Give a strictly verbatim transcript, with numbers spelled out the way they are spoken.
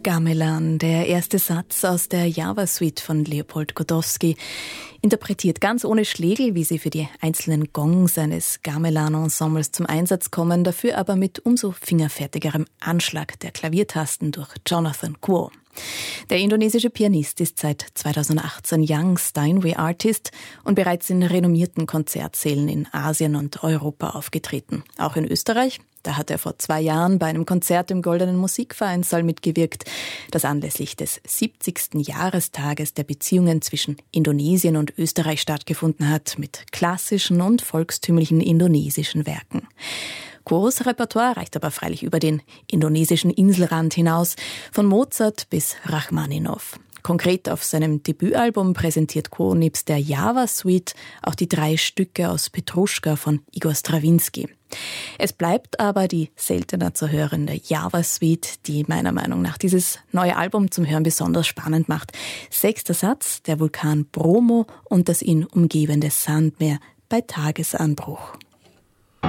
Gamelan, der erste Satz aus der Java-Suite von Leopold Godowsky, interpretiert ganz ohne Schlägel, wie sie für die einzelnen Gongs eines Gamelan-Ensembles zum Einsatz kommen, dafür aber mit umso fingerfertigerem Anschlag der Klaviertasten durch Jonathan Kuo. Der indonesische Pianist ist seit zweitausendachtzehn Young Steinway Artist und bereits in renommierten Konzertsälen in Asien und Europa aufgetreten. Auch in Österreich. Da hat er vor zwei Jahren bei einem Konzert im Goldenen Musikvereinssaal mitgewirkt, das anlässlich des siebzigsten Jahrestages der Beziehungen zwischen Indonesien und Österreich stattgefunden hat, mit klassischen und volkstümlichen indonesischen Werken. Kuos Repertoire reicht aber freilich über den indonesischen Inselrand hinaus, von Mozart bis Rachmaninow. Konkret auf seinem Debütalbum präsentiert Kuo nebst der Java-Suite auch die drei Stücke aus Petruschka von Igor Strawinski. Es bleibt aber die seltener zu hörende Java-Suite, die meiner Meinung nach dieses neue Album zum Hören besonders spannend macht. Sechster Satz, der Vulkan Bromo und das ihn umgebende Sandmeer bei Tagesanbruch.